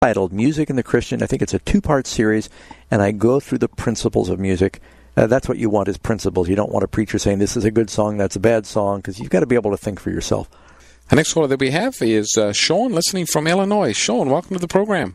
titled Music and the Christian. I think it's a 2-part series, and I go through the principles of music. That's what you want, is principles. You don't want a preacher saying this is a good song, that's a bad song, because you've got to be able to think for yourself. The next caller that we have is Sean, listening from Illinois. Sean, welcome to the program.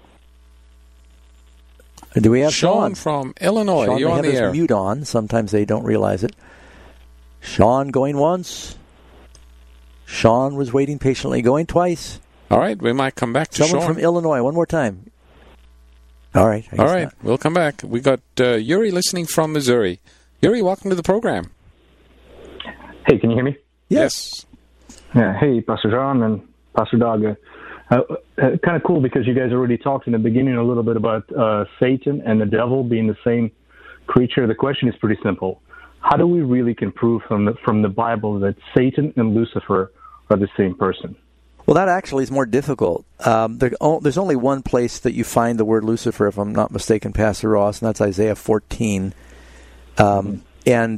Do we have Sean from Illinois? Sean, you're on the air. Mute on. Sometimes they don't realize it. Sean going once. Sean was waiting patiently, going twice. All right, we might come back to Someone Sean. from Illinois, one more time. All right. All right, we'll come back. We got Yuri listening from Missouri. Yuri, welcome to the program. Hey, can you hear me? Yes. Yeah. Hey, Pastor John and Pastor Doug. Kind of cool because you guys already talked in the beginning a little bit about Satan and the devil being the same creature. The question is pretty simple. How do we really can prove from the Bible that Satan and Lucifer are the same person? Well, that actually is more difficult. There's only one place that you find the word Lucifer, if I'm not mistaken, Pastor Ross, and that's Isaiah 14. I think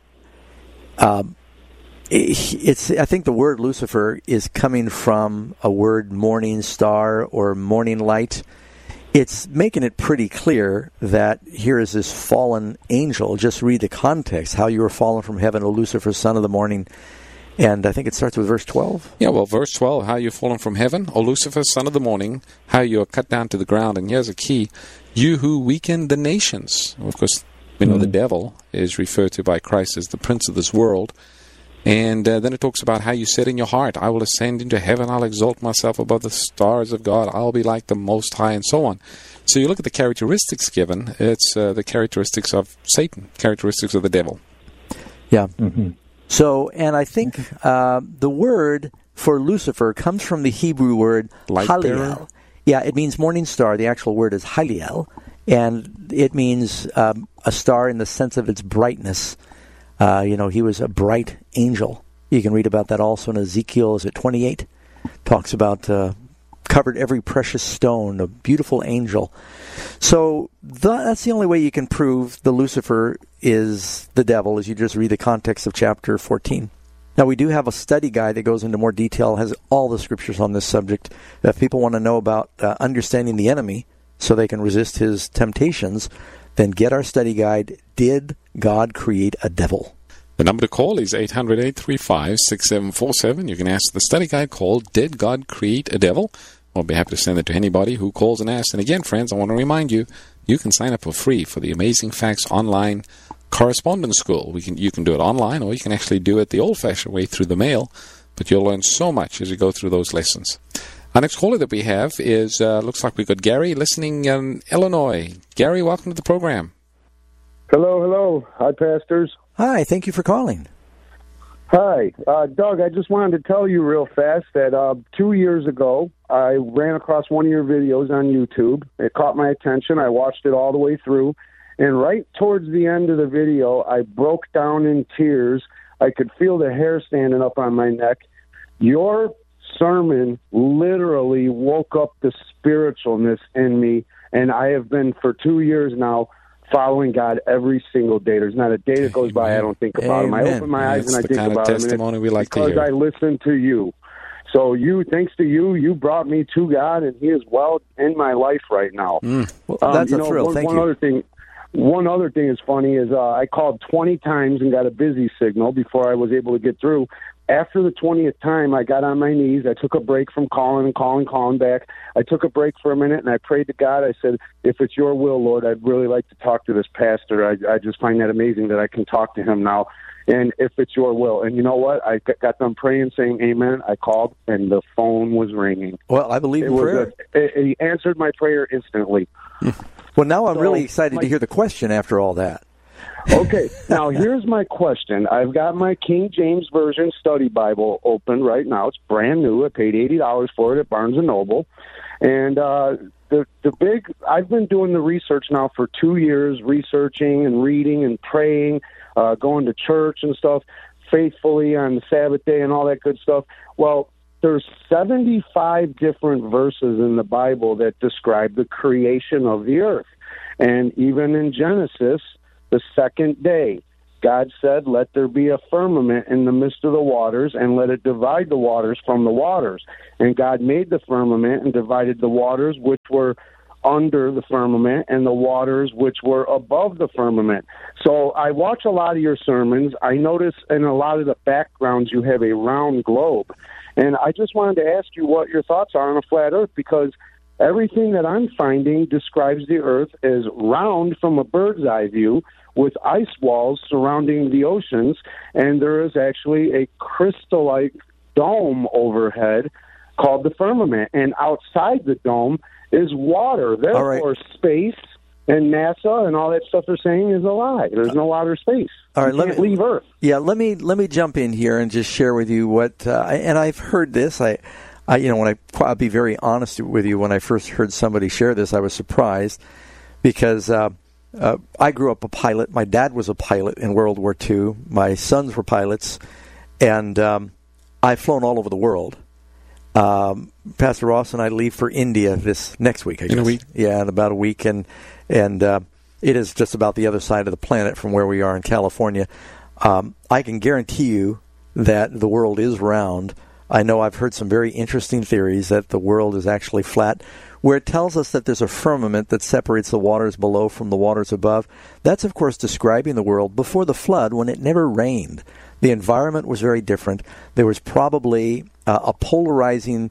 the word Lucifer is coming from a word morning star or morning light. It's making it pretty clear that here is this fallen angel. Just read the context, how you were fallen from heaven, O Lucifer, son of the morning. And I think it starts with verse 12. Yeah, well, verse 12, how you've fallen from heaven, O Lucifer, son of the morning, how you are cut down to the ground. And here's a key, you who weaken the nations. Of course, we know the devil is referred to by Christ as the prince of this world. And then it talks about how you said in your heart, I will ascend into heaven, I'll exalt myself above the stars of God, I'll be like the Most High, and so on. So you look at the characteristics given, it's the characteristics of Satan, characteristics of the devil. Yeah. Mm-hmm. So, and I think the word for Lucifer comes from the Hebrew word Haliel. Yeah, it means morning star. The actual word is Haliel, and it means a star in the sense of its brightness. He was a bright angel. You can read about that also in Ezekiel, is it 28? Talks about covered every precious stone, a beautiful angel. So that's the only way you can prove the Lucifer is the devil, is you just read the context of chapter 14. Now, we do have a study guide that goes into more detail, has all the scriptures on this subject. If people want to know about understanding the enemy so they can resist his temptations, then get our study guide, Did God Create a Devil? The number to call is 800-835-6747. You can ask the study guide called Did God Create a Devil? We'll be happy to send it to anybody who calls and asks. And again, friends, I want to remind you, you can sign up for free for the Amazing Facts Online Correspondence School. You can do it online, or you can actually do it the old-fashioned way through the mail, but you'll learn so much as you go through those lessons. Our next caller that we have is, looks like we've got Gary listening in Illinois. Gary, welcome to the program. Hello. Hi, pastors. Hi, thank you for calling. Hi. Doug, I just wanted to tell you real fast that 2 years ago, I ran across one of your videos on YouTube. It caught my attention. I watched it all the way through. And right towards the end of the video, I broke down in tears. I could feel the hair standing up on my neck. Your sermon literally woke up the spiritualness in me, and I have been for 2 years now following God every single day. There's not a day that goes by I don't think about him. I open my eyes and I think about him. Testimony we like to hear. Because I listen to you. So thanks to you brought me to God, and He is well in my life right now. Well, that's a thrill. Thank you. One other thing is funny is I called 20 times and got a busy signal before I was able to get through. After the 20th time, I got on my knees. I took a break from calling back. I took a break for a minute, and I prayed to God. I said, if it's your will, Lord, I'd really like to talk to this pastor. I just find that amazing that I can talk to him now. And if it's your will. And you know what? I got done praying, saying amen. I called, and the phone was ringing. Well, I believe in prayer. He answered my prayer instantly. Well, now I'm really excited to hear the question after all that. Okay, now here's my question. I've got my King James Version study Bible open right now. It's brand new. I paid $80 for it at Barnes & Noble. And I've been doing the research now for 2 years, researching and reading and praying, going to church and stuff faithfully on the Sabbath day and all that good stuff. Well, there's 75 different verses in the Bible that describe the creation of the earth. And even in Genesis, the second day, God said, let there be a firmament in the midst of the waters, and let it divide the waters from the waters. And God made the firmament and divided the waters which were under the firmament and the waters which were above the firmament. So I watch a lot of your sermons. I notice in a lot of the backgrounds you have a round globe. And I just wanted to ask you what your thoughts are on a flat earth, because everything that I'm finding describes the earth as round from a bird's eye view, with ice walls surrounding the oceans, and there is actually a crystal-like dome overhead called the firmament. And outside the dome is water. Therefore, space and NASA and all that stuff they're saying is a lie. There's no outer space. All right, let me leave Earth. Yeah, let me jump in here and just share with you what. And I've heard this. I'll be very honest with you. When I first heard somebody share this, I was surprised because I grew up a pilot. My dad was a pilot in World War II. My sons were pilots, and I've flown all over the world. Pastor Ross and I leave for India this next week, I guess. In a week? Yeah, in about a week. And it is just about the other side of the planet from where we are in California. I can guarantee you that the world is round. I know I've heard some very interesting theories that the world is actually flat, where it tells us that there's a firmament that separates the waters below from the waters above. That's, of course, describing the world before the flood, when it never rained. The environment was very different. There was probably a polarizing,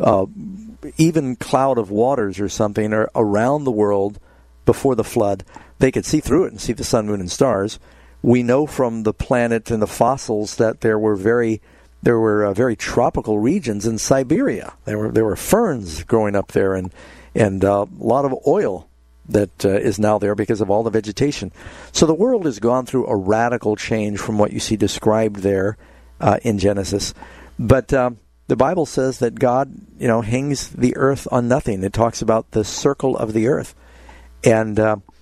even cloud of waters or something around the world before the flood. They could see through it and see the sun, moon, and stars. We know from the planet and the fossils that there were very tropical regions in Siberia. There were ferns growing up there, and a lot of oil that is now there because of all the vegetation. So the world has gone through a radical change from what you see described there in Genesis. But the Bible says that God, hangs the earth on nothing. It talks about the circle of the earth. And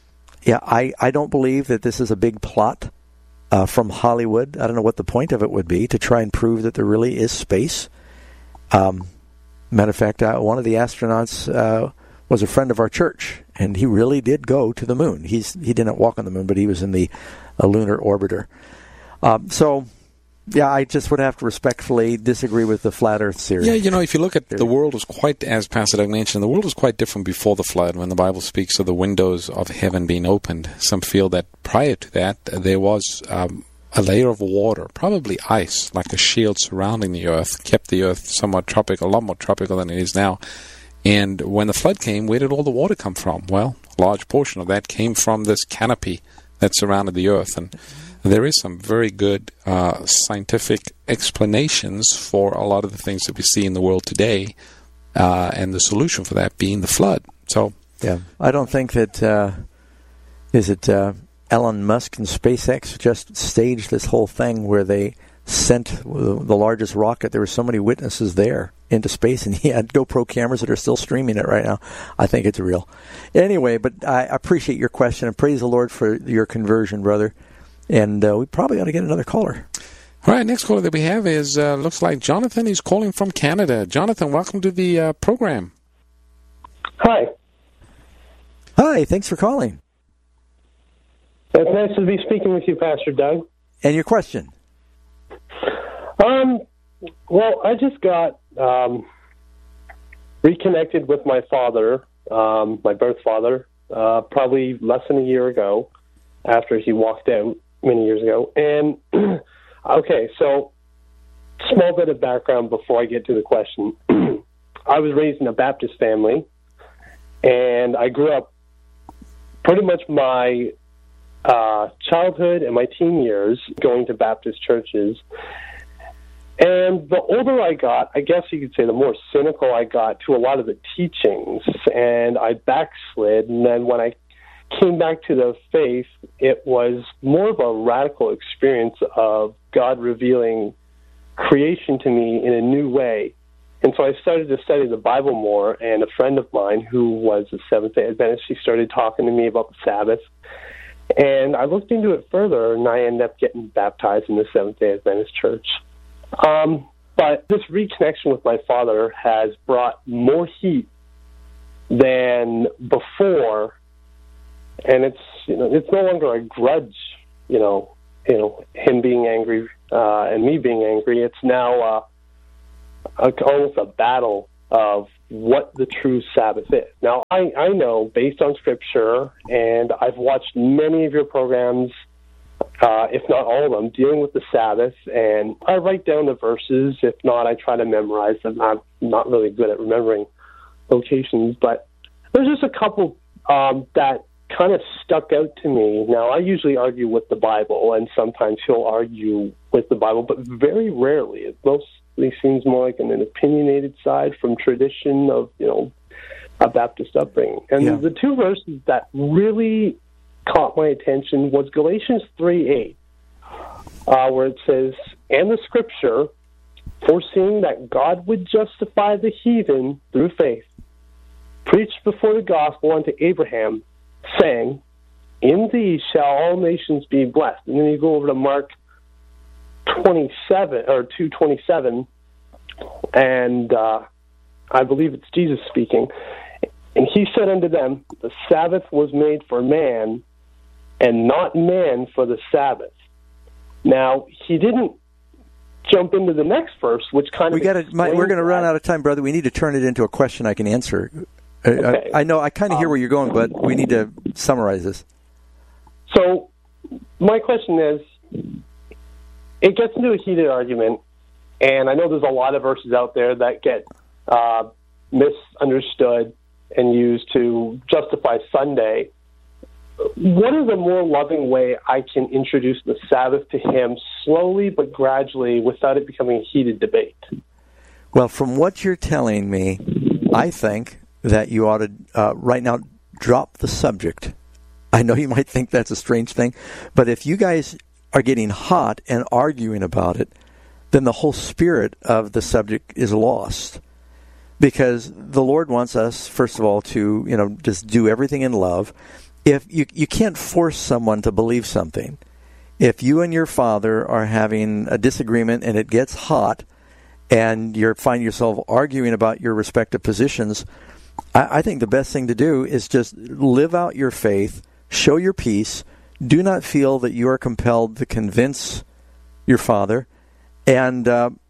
I don't believe that this is a big plot from Hollywood. I don't know what the point of it would be, to try and prove that there really is space. Matter of fact, one of the astronauts was a friend of our church, and he really did go to the moon. He didn't walk on the moon, but he was in the lunar orbiter. I just would have to respectfully disagree with the flat Earth theory. Yeah, if you look at the world was quite, as Pastor Doug mentioned, the world was quite different before the flood. When the Bible speaks of the windows of heaven being opened, some feel that prior to that there was a layer of water, probably ice, like a shield surrounding the earth, kept the earth somewhat tropical, a lot more tropical than it is now. And when the flood came, where did all the water come from? Well, a large portion of that came from this canopy that surrounded the earth. And there is some very good scientific explanations for a lot of the things that we see in the world today, and the solution for that being the flood. So, yeah, I don't think that Elon Musk and SpaceX just staged this whole thing where they sent the largest rocket. There were so many witnesses there into space, and he had GoPro cameras that are still streaming it right now. I think it's real. Anyway, but I appreciate your question, and praise the Lord for your conversion, brother. And we probably ought to get another caller. All right, next caller that we have is, looks like Jonathan. He's calling from Canada. Jonathan, welcome to the program. Hi. Hi, thanks for calling. It's nice to be speaking with you, Pastor Doug. And your question? Well, I just got reconnected with my father, my birth father, probably less than a year ago, after he walked out many years ago. And, okay, so small bit of background before I get to the question. I was raised in a Baptist family, and I grew up pretty much my childhood and my teen years going to Baptist churches. And the older I got, I guess you could say the more cynical I got to a lot of the teachings, and I backslid. And then when I came back to the faith, it was more of a radical experience of God revealing creation to me in a new way. And so I started to study the Bible more, and a friend of mine who was a Seventh-day Adventist, she started talking to me about the Sabbath. And I looked into it further, and I ended up getting baptized in the Seventh-day Adventist church. But this reconnection with my father has brought more heat than before, and it's no longer a grudge, him being angry and me being angry. It's now almost a battle of what the true Sabbath is. Now, I know, based on Scripture, and I've watched many of your programs, if not all of them, dealing with the Sabbath, and I write down the verses. If not, I try to memorize them. I'm not really good at remembering locations, but there's just a couple that kind of stuck out to me. Now, I usually argue with the Bible, and sometimes he'll argue with the Bible, but very rarely. It mostly seems more like an opinionated side from tradition of, a Baptist upbringing. And the two verses that really caught my attention was Galatians 3:8, where it says, "And the Scripture, foreseeing that God would justify the heathen through faith, preached before the gospel unto Abraham, saying, in thee shall all nations be blessed." And then you go over to Mark 27 or 2:27, and I believe it's Jesus speaking. "And he said unto them, the Sabbath was made for man, and not man for the Sabbath." Now, he didn't jump into the next verse, which kind of we're going to run out of time, brother. We need to turn it into a question I can answer. Okay. I know I kind of hear where you're going, but we need to summarize this. So my question is, it gets into a heated argument, and I know there's a lot of verses out there that get misunderstood and used to justify Sunday. What is a more loving way I can introduce the Sabbath to him slowly but gradually without it becoming a heated debate? Well, from what you're telling me, I think that you ought to, right now, drop the subject. I know you might think that's a strange thing, but if you guys are getting hot and arguing about it, then the whole spirit of the subject is lost. Because the Lord wants us, first of all, to, just do everything in love. If you can't force someone to believe something. If you and your father are having a disagreement and it gets hot and you find yourself arguing about your respective positions, I think the best thing to do is just live out your faith, show your peace, do not feel that you are compelled to convince your father, and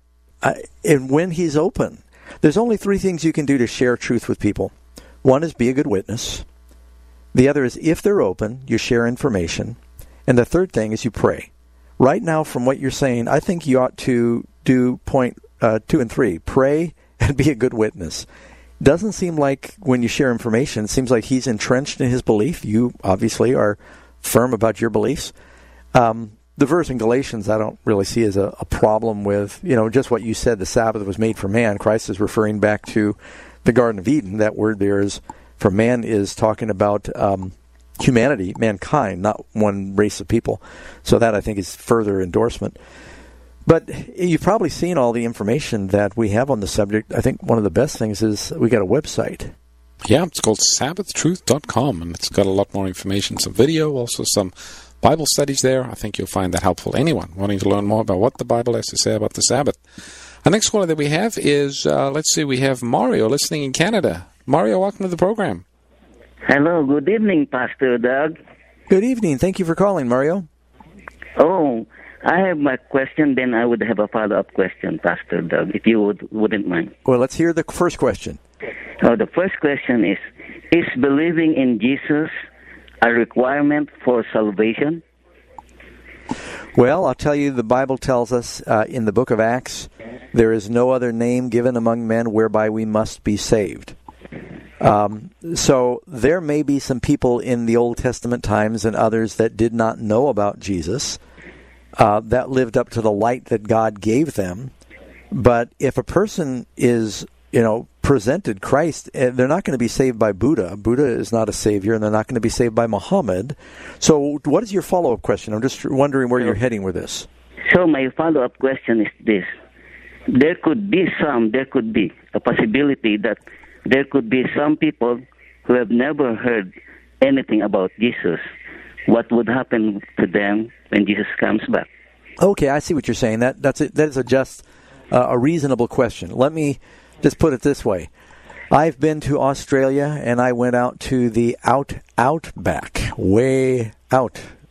when he's open. There's only three things you can do to share truth with people. One is be a good witness. The other is, if they're open, you share information. And the third thing is you pray. Right now, from what you're saying, I think you ought to do point 2 and 3. Pray and be a good witness. Doesn't seem like when you share information, it seems like he's entrenched in his belief. You obviously are firm about your beliefs. The verse in Galatians I don't really see as a problem with, just what you said, the Sabbath was made for man. Christ is referring back to the Garden of Eden. That word there is for man is talking about humanity, mankind, not one race of people. So that I think is further endorsement. But you've probably seen all the information that we have on the subject. I think one of the best things is we got a website. Yeah, it's called SabbathTruth.com, and it's got a lot more information, some video, also some Bible studies there. I think you'll find that helpful. Anyone wanting to learn more about what the Bible has to say about the Sabbath. Our next caller that we have is, we have Mario listening in Canada. Mario, welcome to the program. Hello, good evening, Pastor Doug. Good evening. Thank you for calling, Mario. Oh, I have my question, then I would have a follow-up question, Pastor Doug, if you wouldn't mind. Well, let's hear the first question. The first question is believing in Jesus a requirement for salvation? Well, I'll tell you, the Bible tells us in the book of Acts, there is no other name given among men whereby we must be saved. So there may be some people in the Old Testament times and others that did not know about Jesus, that lived up to the light that God gave them. But if a person is, presented Christ, they're not going to be saved by Buddha. Buddha is not a savior, and they're not going to be saved by Muhammad. So what is your follow-up question? I'm just wondering where you're heading with this. So my follow-up question is this. There could be a possibility that there could be some people who have never heard anything about Jesus. What would happen to them when Jesus comes back? Okay, I see what you're saying. That is a reasonable question. Let me just put it this way. I've been to Australia, and I went out to the outback, way out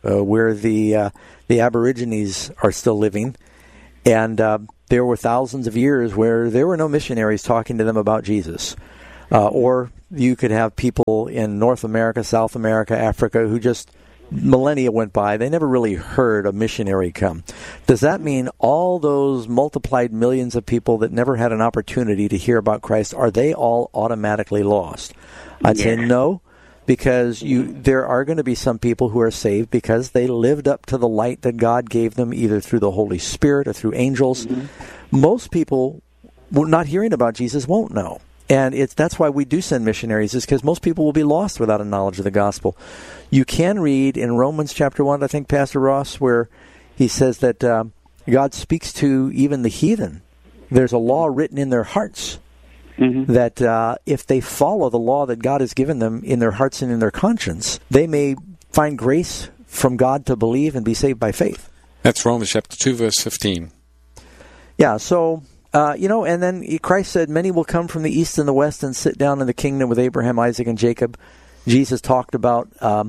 where the Aborigines are still living. And there were thousands of years where there were no missionaries talking to them about Jesus. Or you could have people in North America, South America, Africa, who just millennia went by. They never really heard a missionary come. Does that mean all those multiplied millions of people that never had an opportunity to hear about Christ, are they all automatically lost? I'd say no, because there are going to be some people who are saved because they lived up to the light that God gave them, either through the Holy Spirit or through angels. Mm-hmm. Most people not hearing about Jesus won't know. And that's why we do send missionaries, is because most people will be lost without a knowledge of the gospel. You can read in Romans chapter 1, I think, Pastor Ross, where he says that God speaks to even the heathen. There's a law written in their hearts that if they follow the law that God has given them in their hearts and in their conscience, they may find grace from God to believe and be saved by faith. That's Romans chapter 2, verse 15. Yeah, so... and then Christ said, many will come from the east and the west and sit down in the kingdom with Abraham, Isaac, and Jacob. Jesus talked about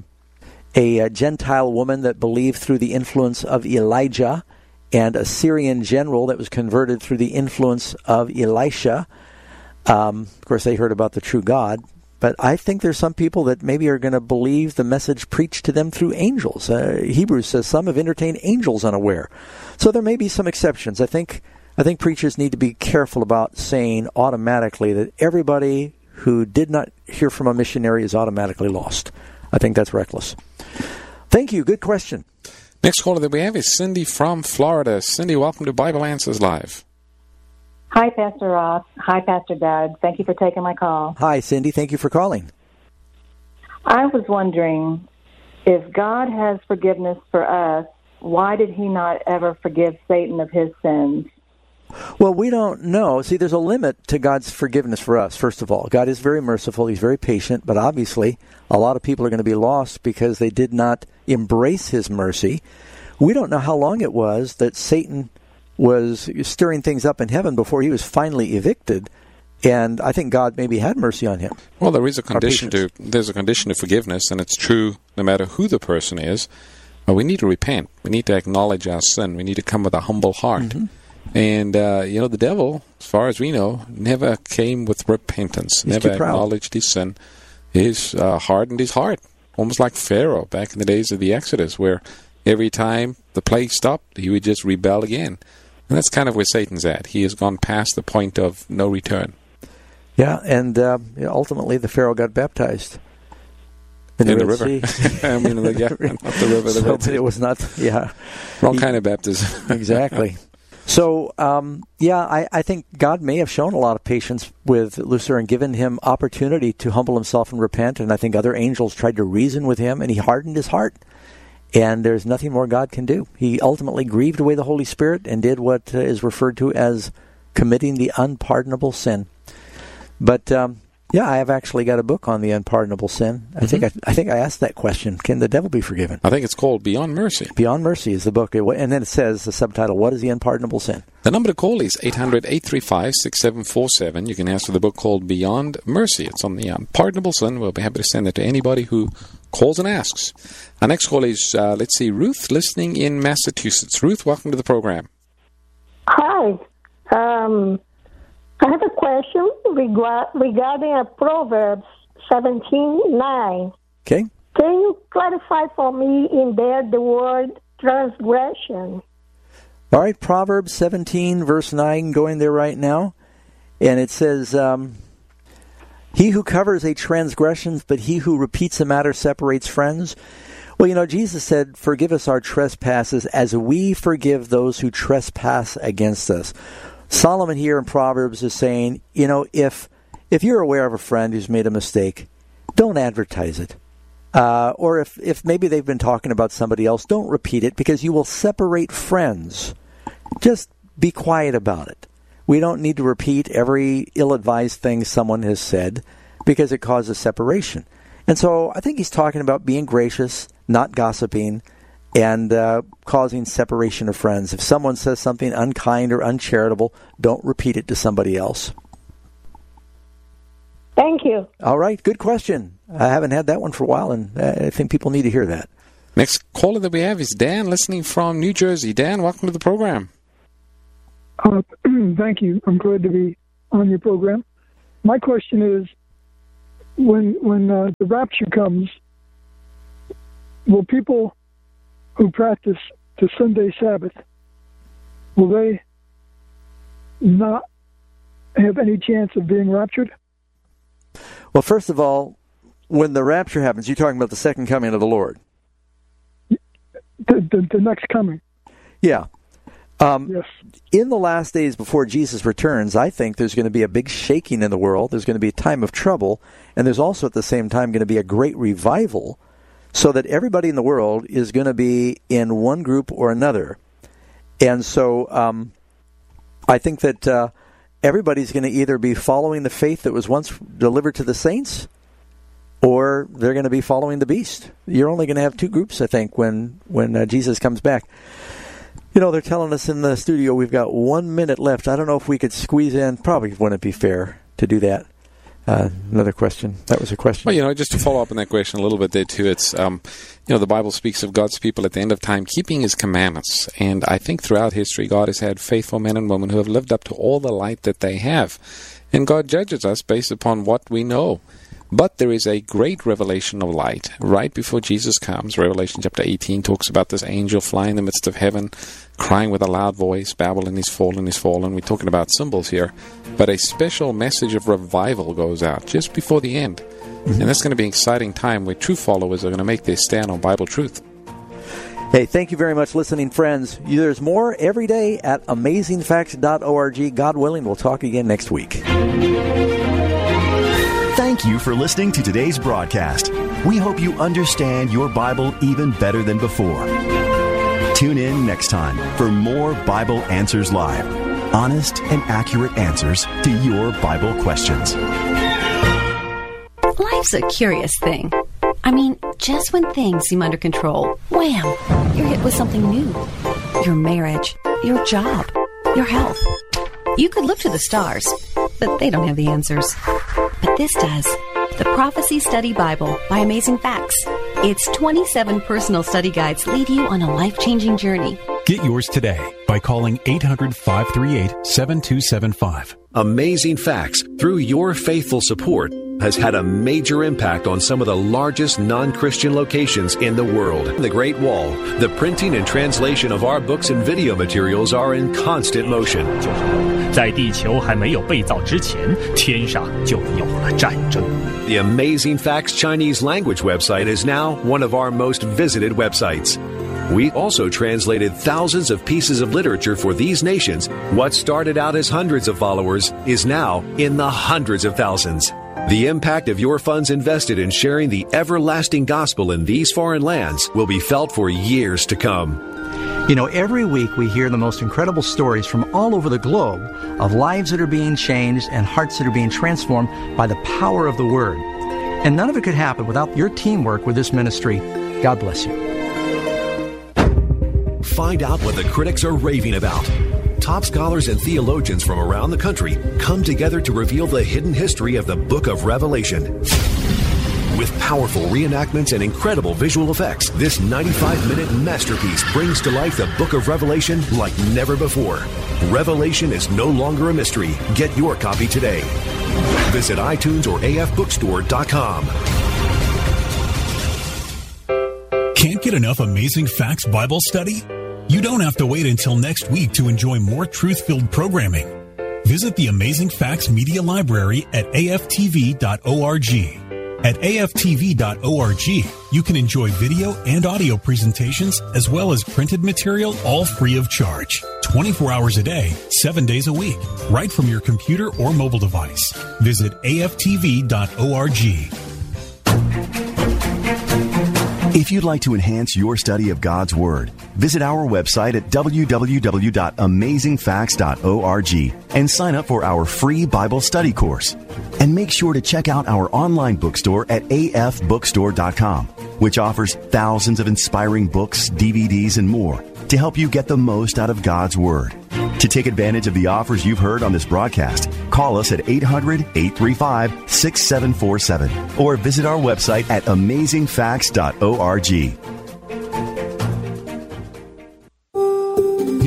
a Gentile woman that believed through the influence of Elijah, and a Syrian general that was converted through the influence of Elisha. Of course, they heard about the true God. But I think there's some people that maybe are going to believe the message preached to them through angels. Hebrews says some have entertained angels unaware. So there may be some exceptions. I think preachers need to be careful about saying automatically that everybody who did not hear from a missionary is automatically lost. I think that's reckless. Thank you. Good question. Next caller that we have is Cindy from Florida. Cindy, welcome to Bible Answers Live. Hi, Pastor Ross. Hi, Pastor Doug. Thank you for taking my call. Hi, Cindy. Thank you for calling. I was wondering, if God has forgiveness for us, why did he not ever forgive Satan of his sins? Well, we don't know. See, there's a limit to God's forgiveness for us, first of all. God is very merciful. He's very patient. But obviously, a lot of people are going to be lost because they did not embrace his mercy. We don't know how long it was that Satan was stirring things up in heaven before he was finally evicted. And I think God maybe had mercy on him. Well, there's a condition to forgiveness, and it's true no matter who the person is. We need to repent. We need to acknowledge our sin. We need to come with a humble heart. Mm-hmm. And, the devil, as far as we know, never came with repentance, never acknowledged his sin. He's hardened his heart, almost like Pharaoh back in the days of the Exodus, where every time the plague stopped, he would just rebel again. And that's kind of where Satan's at. He has gone past the point of no return. Yeah, and ultimately the Pharaoh got baptized. In the river. I mean, not the river. So it was not, Wrong kind of baptism. Exactly. So, I think God may have shown a lot of patience with Lucifer and given him opportunity to humble himself and repent, and I think other angels tried to reason with him, and he hardened his heart. And there's nothing more God can do. He ultimately grieved away the Holy Spirit and did what is referred to as committing the unpardonable sin. But, I have actually got a book on the unpardonable sin. I think I asked that question. Can the devil be forgiven? I think it's called Beyond Mercy. Beyond Mercy is the book. And then it says, the subtitle, What is the Unpardonable Sin? The number to call is 800-835-6747. You can ask for the book called Beyond Mercy. It's on the unpardonable sin. We'll be happy to send it to anybody who calls and asks. Our next call is, Ruth, listening in Massachusetts. Ruth, welcome to the program. Hi. I have a question regarding Proverbs 17:9. Okay. Can you clarify for me in there the word transgression? All right, Proverbs 17, verse 9, going there right now. And it says, he who covers a transgression, but he who repeats a matter separates friends. Well, Jesus said, forgive us our trespasses as we forgive those who trespass against us. Solomon here in Proverbs is saying, if you're aware of a friend who's made a mistake, don't advertise it. Or if maybe they've been talking about somebody else, don't repeat it because you will separate friends. Just be quiet about it. We don't need to repeat every ill-advised thing someone has said because it causes separation. And so I think he's talking about being gracious, not gossiping, and causing separation of friends. If someone says something unkind or uncharitable, don't repeat it to somebody else. Thank you. All right, good question. I haven't had that one for a while, and I think people need to hear that. Next caller that we have is Dan, listening from New Jersey. Dan, welcome to the program. Thank you. I'm glad to be on your program. My question is, when the rapture comes, will people who practice the Sunday Sabbath, will they not have any chance of being raptured? Well, first of all, when the rapture happens, you're talking about the second coming of the Lord. The next coming. Yeah. Yes. In the last days before Jesus returns, I think there's going to be a big shaking in the world. There's going to be a time of trouble, and there's also at the same time going to be a great revival, so that everybody in the world is going to be in one group or another. And so I think that everybody's going to either be following the faith that was once delivered to the saints, or they're going to be following the beast. You're only going to have two groups, I think, when Jesus comes back. You know, they're telling us in the studio we've got 1 minute left. I don't know if we could squeeze in. Probably wouldn't be fair to do that. Another question. That was a question. Well, just to follow up on that question a little bit there, too, it's, the Bible speaks of God's people at the end of time keeping His commandments. And I think throughout history, God has had faithful men and women who have lived up to all the light that they have. And God judges us based upon what we know. But there is a great revelation of light right before Jesus comes. Revelation chapter 18 talks about this angel flying in the midst of heaven, crying with a loud voice, Babylon is fallen, is fallen. We're talking about symbols here. But a special message of revival goes out just before the end. Mm-hmm. And that's going to be an exciting time where true followers are going to make their stand on Bible truth. Hey, thank you very much, listening friends. There's more every day at amazingfacts.org. God willing, we'll talk again next week. Thank you for listening to today's broadcast. We hope you understand your Bible even better than before. Tune in next time for more Bible Answers Live. Honest and accurate answers to your Bible questions. Life's a curious thing. I mean, just when things seem under control, wham, you're hit with something new. Your marriage, your job, your health. You could look to the stars, but they don't have the answers. But this does. The Prophecy Study Bible by Amazing Facts. Its 27 personal study guides lead you on a life-changing journey. Get yours today by calling 800-538-7275. Amazing Facts, through your faithful support, has had a major impact on some of the largest non-Christian locations in the world. The Great Wall, the printing and translation of our books and video materials are in constant motion. 在地球还没有被造之前，天上就有了战争。 The Amazing Facts Chinese language website is now one of our most visited websites. We also translated thousands of pieces of literature for these nations. What started out as hundreds of followers is now in the hundreds of thousands. The impact of your funds invested in sharing the everlasting gospel in these foreign lands will be felt for years to come. You know, every week we hear the most incredible stories from all over the globe of lives that are being changed and hearts that are being transformed by the power of the Word. And none of it could happen without your teamwork with this ministry. God bless you. Find out what the critics are raving about. Top scholars and theologians from around the country come together to reveal the hidden history of the Book of Revelation. With powerful reenactments and incredible visual effects, this 95-minute masterpiece brings to life the Book of Revelation like never before. Revelation is no longer a mystery. Get your copy today. Visit iTunes or afbookstore.com. Can't get enough Amazing Facts Bible study? You don't have to wait until next week to enjoy more truth-filled programming. Visit the Amazing Facts Media Library at aftv.org. At aftv.org, you can enjoy video and audio presentations as well as printed material, all free of charge. 24 hours a day, 7 days a week, right from your computer or mobile device. Visit aftv.org. If you'd like to enhance your study of God's Word, visit our website at www.amazingfacts.org and sign up for our free Bible study course. And make sure to check out our online bookstore at afbookstore.com, which offers thousands of inspiring books, DVDs, and more to help you get the most out of God's Word. To take advantage of the offers you've heard on this broadcast, call us at 800-835-6747 or visit our website at amazingfacts.org.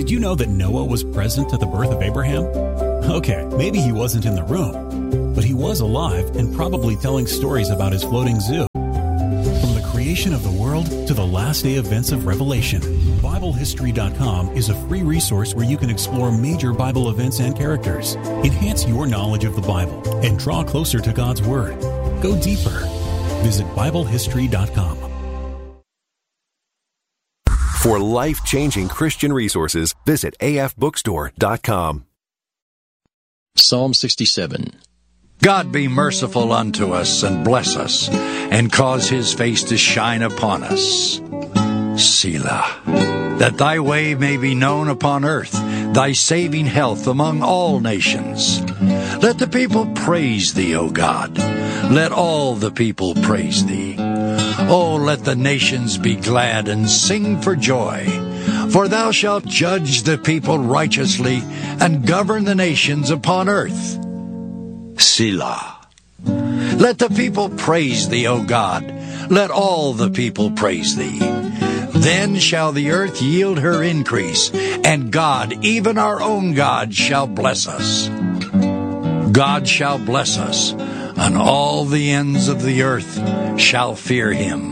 Did you know that Noah was present at the birth of Abraham? Okay, maybe he wasn't in the room, but he was alive and probably telling stories about his floating zoo. From the creation of the world to the last day events of Revelation, BibleHistory.com is a free resource where you can explore major Bible events and characters, enhance your knowledge of the Bible, and draw closer to God's Word. Go deeper. Visit BibleHistory.com. For life-changing Christian resources, visit afbookstore.com. Psalm 67. God be merciful unto us and bless us, and cause his face to shine upon us. Selah. That thy way may be known upon earth, thy saving health among all nations. Let the people praise thee, O God. Let all the people praise thee. Oh, let the nations be glad and sing for joy. For thou shalt judge the people righteously and govern the nations upon earth. Selah. Let the people praise thee, O God. Let all the people praise thee. Then shall the earth yield her increase, and God, even our own God, shall bless us. God shall bless us, and all the ends of the earth shall fear him.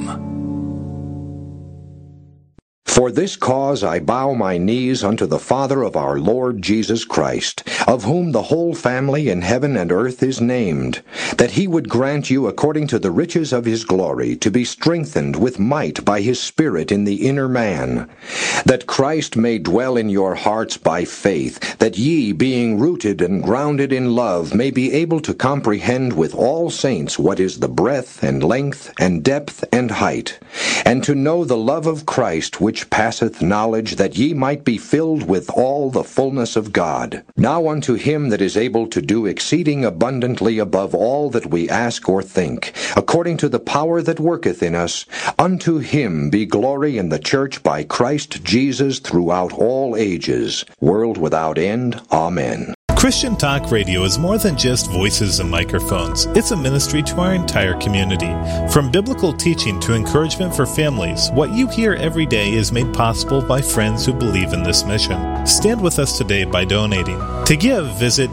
For this cause I bow my knees unto the Father of our Lord Jesus Christ, of whom the whole family in heaven and earth is named, that he would grant you according to the riches of his glory to be strengthened with might by his Spirit in the inner man, that Christ may dwell in your hearts by faith, that ye, being rooted and grounded in love, may be able to comprehend with all saints what is the breadth and length and depth and height, and to know the love of Christ which passeth knowledge, that ye might be filled with all the fullness of God. Now unto him that is able to do exceeding abundantly above all that we ask or think, according to the power that worketh in us, unto him be glory in the church by Christ Jesus throughout all ages, world without end. Amen. Christian Talk Radio is more than just voices and microphones. It's a ministry to our entire community. From biblical teaching to encouragement for families, what you hear every day is made possible by friends who believe in this mission. Stand with us today by donating. To give, visit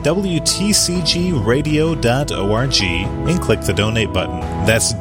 WTCGradio.org and click the donate button. That's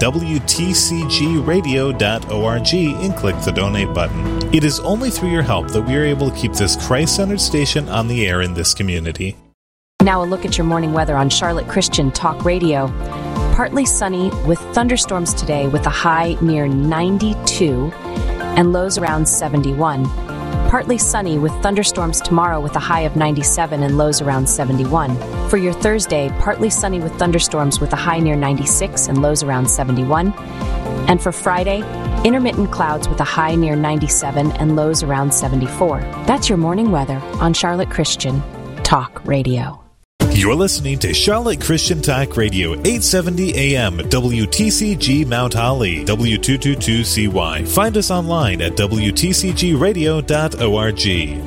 WTCGradio.org and click the donate button. It is only through your help that we are able to keep this Christ-centered station on the air in this community. Now a look at your morning weather on Charlotte Christian Talk Radio. Partly sunny with thunderstorms today with a high near 92 and lows around 71. Partly sunny with thunderstorms tomorrow with a high of 97 and lows around 71. For your Thursday, partly sunny with thunderstorms with a high near 96 and lows around 71. And for Friday, intermittent clouds with a high near 97 and lows around 74. That's your morning weather on Charlotte Christian Talk Radio. You're listening to Charlotte Christian Talk Radio, 870 AM, WTCG Mount Holly, W222CY. Find us online at WTCGradio.org.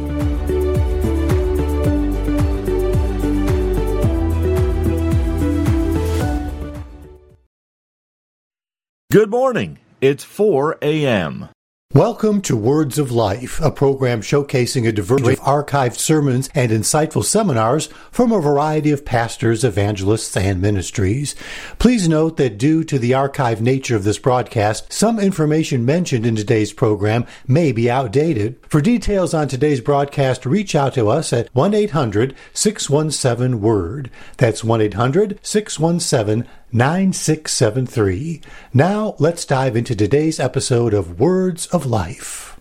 Good morning. It's 4 a.m. Welcome to Words of Life, a program showcasing a diversity of archived sermons and insightful seminars from a variety of pastors, evangelists, and ministries. Please note that due to the archived nature of this broadcast, some information mentioned in today's program may be outdated. For details on today's broadcast, reach out to us at 1-800-617-WORD. That's 1-800-617-9673. Now, let's dive into today's episode of Words of Life.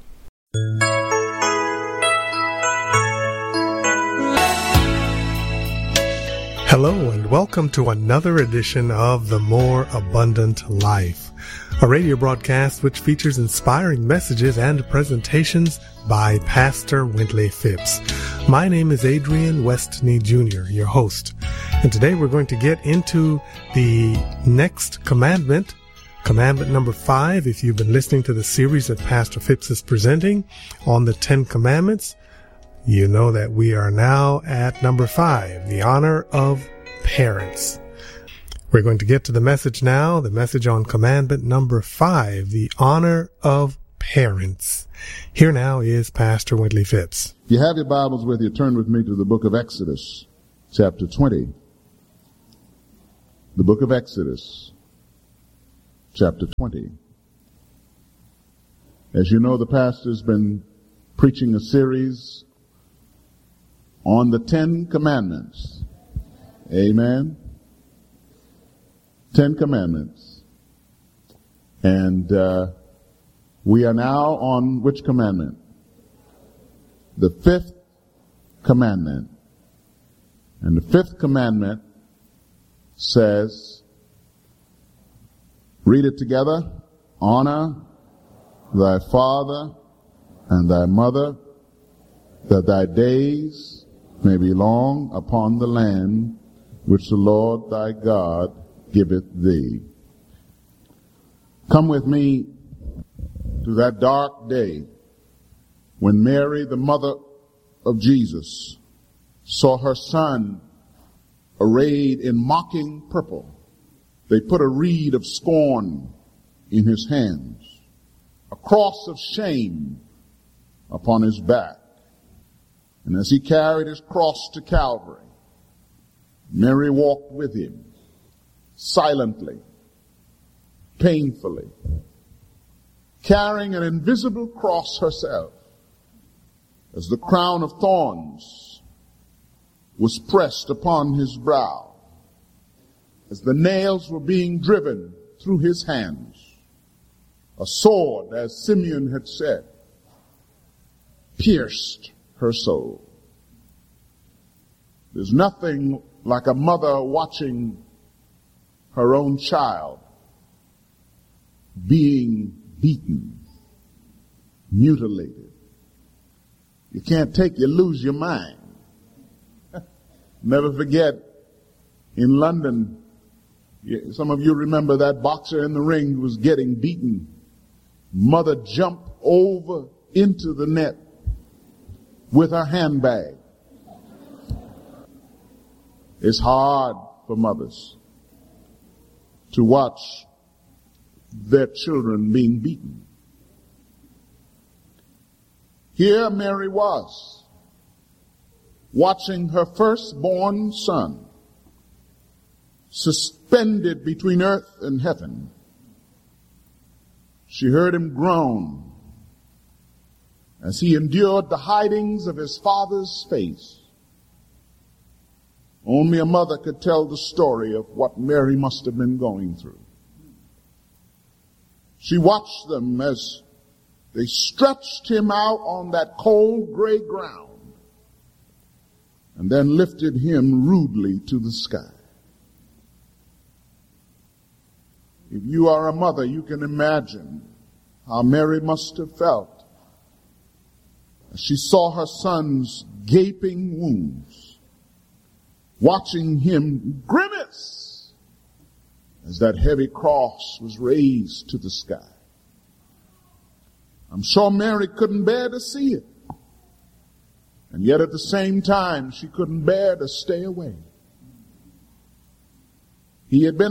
Hello, and welcome to another edition of The More Abundant Life, a radio broadcast which features inspiring messages and presentations by Pastor Wintley Phipps. My name is Adrian Westney Jr., your host, and today we're going to get into the next commandment, commandment number 5. If you've been listening to the series that Pastor Phipps is presenting on the 10 Commandments, you know that we are now at number 5, the honor of parents. We're going to get to the message now, the message on commandment number 5, the honor of parents. Here now is Pastor Wendley Phipps. If you have your Bibles with you, turn with me to the book of Exodus, chapter 20. The book of Exodus, chapter 20. As you know, the pastor's been preaching a series on the 10 Commandments. Amen. 10 Commandments. And we are now on which commandment? The 5th commandment. And the 5th commandment says, read it together, honor thy father and thy mother, that thy days may be long upon the land which the Lord thy God giveth thee. Come with me to that dark day when Mary, the mother of Jesus, saw her son arrayed in mocking purple. They put a reed of scorn in his hands, a cross of shame upon his back. And as he carried his cross to Calvary, Mary walked with him, silently, painfully, carrying an invisible cross herself, as the crown of thorns was pressed upon his brow, as the nails were being driven through his hands. A sword, as Simeon had said, pierced her soul. There's nothing like a mother watching her own child being beaten, mutilated. You can't take, you lose your mind. Never forget, in London, some of you remember that boxer in the ring who was getting beaten. Mother jumped over into the net with her handbag. It's hard for mothers to watch their children being beaten. Here Mary was, watching her firstborn son suspended between earth and heaven. She heard him groan as he endured the hidings of his father's face. Only a mother could tell the story of what Mary must have been going through. She watched them as they stretched him out on that cold gray ground and then lifted him rudely to the sky. If you are a mother, you can imagine how Mary must have felt as she saw her son's gaping wounds, watching him grimace as that heavy cross was raised to the sky. I'm sure Mary couldn't bear to see it. And yet at the same time, she couldn't bear to stay away. He had been